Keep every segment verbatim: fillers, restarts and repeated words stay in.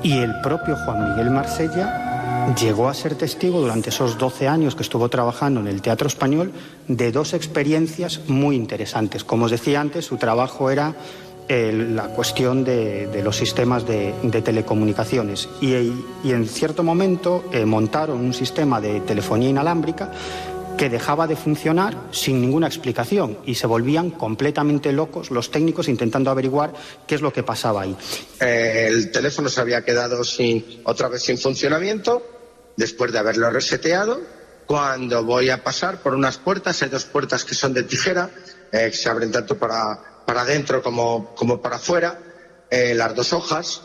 Y el propio Juan Miguel Marsella llegó a ser testigo durante esos doce años que estuvo trabajando en el Teatro Español de dos experiencias muy interesantes. Como os decía antes, su trabajo era eh, la cuestión de, de los sistemas de, de telecomunicaciones y, y en cierto momento eh, montaron un sistema de telefonía inalámbrica que dejaba de funcionar sin ninguna explicación y se volvían completamente locos los técnicos intentando averiguar qué es lo que pasaba ahí. Eh, el teléfono se había quedado sin, otra vez sin funcionamiento después de haberlo reseteado. Cuando voy a pasar por unas puertas, hay dos puertas que son de tijera, eh, que se abren tanto para, para adentro como, como para afuera, eh, las dos hojas,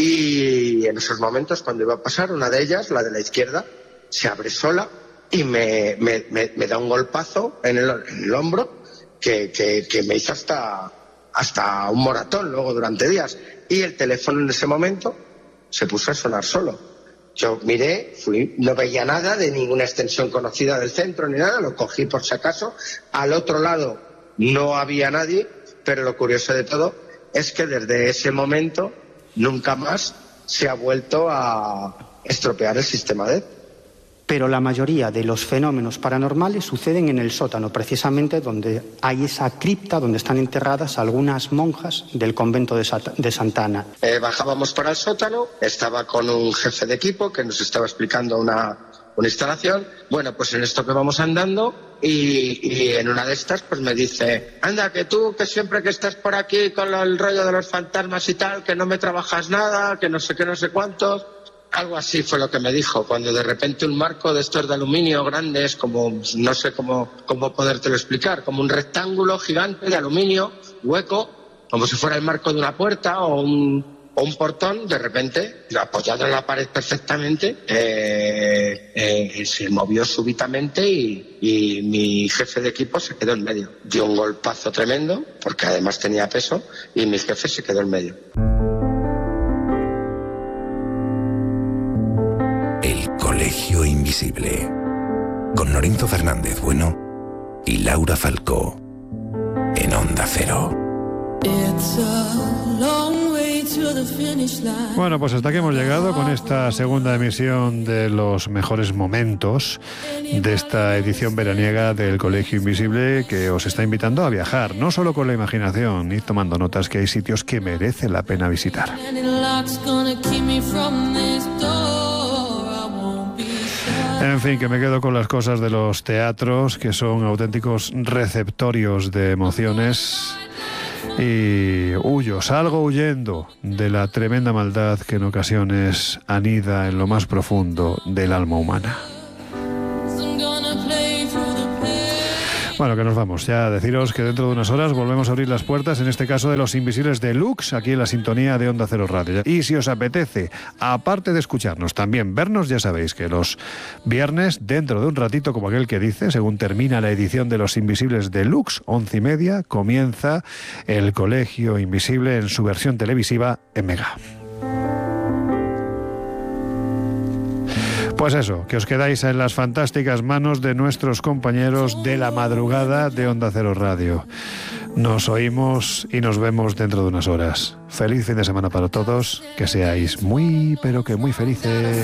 y en esos momentos cuando iba a pasar, una de ellas, la de la izquierda, se abre sola y me, me, me, me da un golpazo en el, en el hombro que, que, que me hizo hasta, hasta un moratón luego durante días. Y el teléfono en ese momento se puso a sonar solo. Yo miré, fui, no veía nada de ninguna extensión conocida del centro ni nada, lo cogí por si acaso. Al otro lado no había nadie, pero lo curioso de todo es que desde ese momento nunca más se ha vuelto a estropear el sistema D E T. Pero la mayoría de los fenómenos paranormales suceden en el sótano, precisamente donde hay esa cripta donde están enterradas algunas monjas del convento de, Sat- de Santa Ana. Eh, bajábamos para el sótano, estaba con un jefe de equipo que nos estaba explicando una, una instalación. Bueno, pues en esto que vamos andando y, y en una de estas pues me dice: anda, que tú que siempre que estás por aquí con lo- el rollo de los fantasmas y tal, que no me trabajas nada, que no sé qué, no sé cuántos. Algo así fue lo que me dijo, cuando de repente un marco de estos de aluminio grandes, como no sé cómo, cómo podértelo explicar, como un rectángulo gigante de aluminio, hueco, como si fuera el marco de una puerta o un, o un portón, de repente, apoyado en la pared perfectamente, eh, eh, se movió súbitamente y, y mi jefe de equipo se quedó en medio. Dio un golpazo tremendo, porque además tenía peso, y mi jefe se quedó en medio. Colegio Invisible, con Lorenzo Fernández Bueno y Laura Falcó, en Onda Cero. Bueno, pues hasta aquí hemos llegado con esta segunda emisión de los mejores momentos de esta edición veraniega del Colegio Invisible, que os está invitando a viajar, no solo con la imaginación, y tomando notas, que hay sitios que merece la pena visitar. En fin, que me quedo con las cosas de los teatros, que son auténticos receptorios de emociones, y huyo, salgo huyendo de la tremenda maldad que en ocasiones anida en lo más profundo del alma humana. Bueno, que nos vamos. Ya a deciros que dentro de unas horas volvemos a abrir las puertas, en este caso de Los Invisibles Deluxe, aquí en la sintonía de Onda Cero Radio. Y si os apetece, aparte de escucharnos, también vernos, ya sabéis que los viernes, dentro de un ratito, como aquel que dice, según termina la edición de Los Invisibles Deluxe, once y media, comienza el Colegio Invisible en su versión televisiva en Mega. Pues eso, que os quedáis en las fantásticas manos de nuestros compañeros de la madrugada de Onda Cero Radio. Nos oímos y nos vemos dentro de unas horas. Feliz fin de semana para todos, que seáis muy, pero que muy felices.